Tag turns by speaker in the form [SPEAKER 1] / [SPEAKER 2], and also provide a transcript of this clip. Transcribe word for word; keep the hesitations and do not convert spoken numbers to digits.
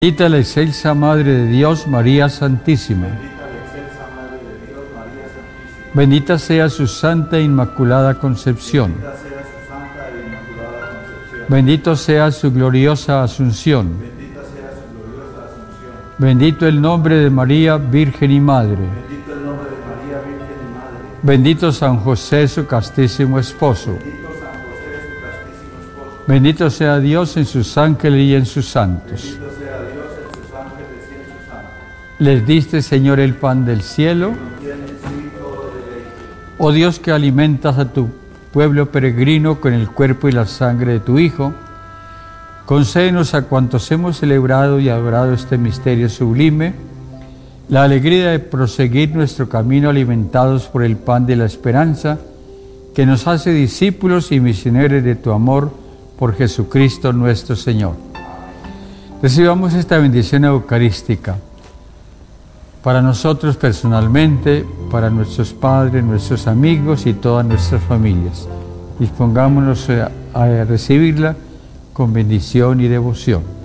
[SPEAKER 1] Bendita la excelsa Madre de Dios, María Santísima. Bendita sea su santa e inmaculada concepción. Bendito sea su gloriosa asunción. Bendito el nombre de María, Virgen y Madre. Bendito San José, su castísimo esposo. Bendito sea Dios en sus ángeles y en sus santos. Les diste, Señor, el pan del cielo. Oh Dios, que alimentas a tu pueblo peregrino con el cuerpo y la sangre de tu Hijo, concédenos a cuantos hemos celebrado y adorado este misterio sublime, la alegría de proseguir nuestro camino alimentados por el pan de la esperanza, que nos hace discípulos y misioneros de tu amor por Jesucristo nuestro Señor. Recibamos esta bendición eucarística para nosotros personalmente, para nuestros padres, nuestros amigos y todas nuestras familias. Dispongámonos a, a recibirla con bendición y devoción.